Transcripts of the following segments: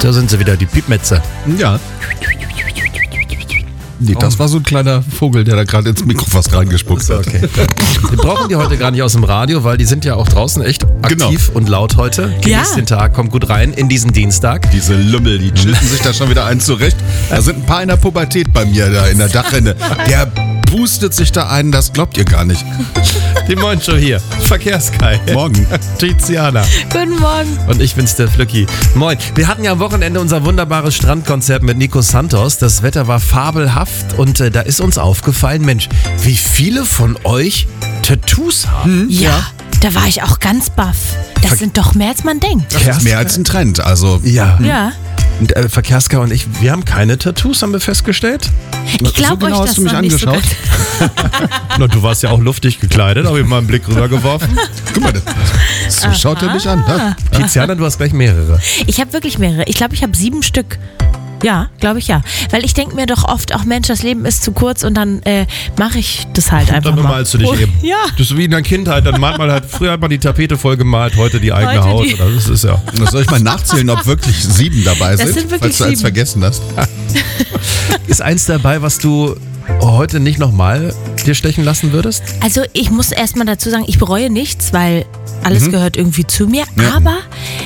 Da sind sie wieder, die Piepmetze. Ja. Nee, das war so ein kleiner Vogel, der da gerade ins Mikro fast reingespuckt hat. Okay. Wir brauchen die heute gar nicht aus dem Radio, weil die sind ja auch draußen echt aktiv und laut heute. Genießt den Tag, kommt gut rein in diesen Dienstag. Diese Lümmel, die chillen sich da schon wieder ein zurecht. Da sind ein paar in der Pubertät bei mir da in der Dachrinne. Der pustet sich da ein, das glaubt ihr gar nicht. Die Moin-Show hier. Verkehrskai. Morgen. Tiziana. Guten Morgen. Und ich bin's, der Flücki. Moin. Wir hatten ja am Wochenende unser wunderbares Strandkonzert mit Nico Santos. Das Wetter war fabelhaft und da ist uns aufgefallen, Mensch, wie viele von euch Tattoos haben. Ja, da war ich auch ganz baff. Das sind doch mehr, als man denkt. Das ist mehr als ein Trend, also. Ja. Ja. Und Verkehrskai und ich, wir haben keine Tattoos, haben wir festgestellt. Ich glaube so genau euch hast das du mich noch nicht so angeschaut. Na, du warst ja auch luftig gekleidet, habe ich mal einen Blick rübergeworfen. Guck mal, so schaut er mich an. Ne? Tiziana, du hast gleich mehrere. Ich habe wirklich mehrere. Ich glaube, ich habe 7 Stück. Ja, glaube ich ja. Weil ich denke mir doch oft, auch Mensch, das Leben ist zu kurz und dann mache ich das halt einfach Dann mal. bemalst du dich eben. Ja. Das ist wie in der Kindheit, dann malt man halt, früher hat man die Tapete voll gemalt, heute die eigene Heute Haut. die. Oder das ist ja. Das soll ich mal nachzählen, ob wirklich 7 dabei sind, sind wirklich falls du eins 7. vergessen hast. Ist eins dabei, was du heute nicht nochmal dir stechen lassen würdest? Also ich muss erstmal dazu sagen, ich bereue nichts, weil alles gehört irgendwie zu mir. Ja. Aber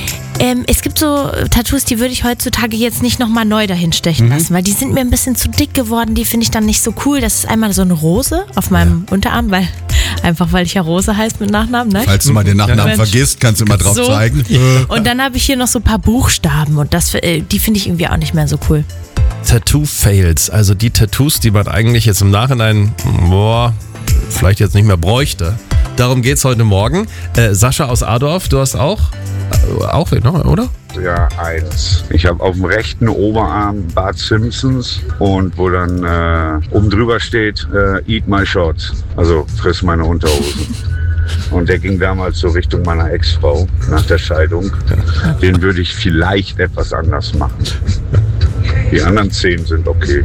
es gibt so Tattoos, die würde ich heutzutage jetzt nicht nochmal neu dahin stechen lassen, weil die sind mir ein bisschen zu dick geworden. Die finde ich dann nicht so cool. Das ist einmal so eine Rose auf meinem Unterarm, weil ich ja Rose heißt mit Nachnamen. Ne? Falls du mal den Nachnamen Mensch. vergisst, kannst du immer drauf So. zeigen. Und dann habe ich hier noch so ein paar Buchstaben und die finde ich irgendwie auch nicht mehr so cool. Tattoo-Fails, also die Tattoos, die man eigentlich jetzt im Nachhinein, vielleicht jetzt nicht mehr bräuchte. Darum geht's heute Morgen. Sascha aus Adorf, du hast auch oder? Ja, 1. Ich habe auf dem rechten Oberarm Bart Simpsons und wo dann oben drüber steht, eat my shorts, also friss meine Unterhosen. Und der ging damals so Richtung meiner Ex-Frau nach der Scheidung. Den würde ich vielleicht etwas anders machen. Die anderen 10 sind okay.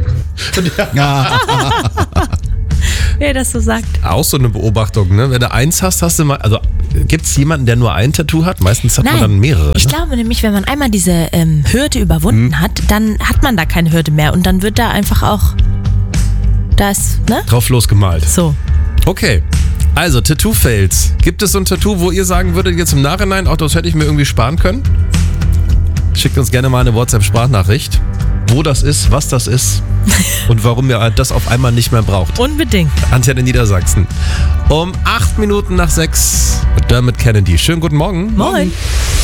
Wer das so sagt. Auch so eine Beobachtung, ne? Wenn du eins hast, hast du mal, also gibt's jemanden, der nur ein Tattoo hat? Meistens hat man dann mehrere. Ich ne? glaube nämlich, wenn man einmal diese Hürde überwunden hat, dann hat man da keine Hürde mehr und dann wird da einfach auch Drauf losgemalt. So. Okay. Also, Tattoo-Fails. Gibt es so ein Tattoo, wo ihr sagen würdet, jetzt im Nachhinein, auch das hätte ich mir irgendwie sparen können? Schickt uns gerne mal eine WhatsApp-Sprachnachricht, wo das ist, was das ist und warum ihr das auf einmal nicht mehr braucht. Unbedingt. Antenne Niedersachsen. Um 8 Minuten nach 6 Dermot Kennedy. Schönen guten Morgen. Moin.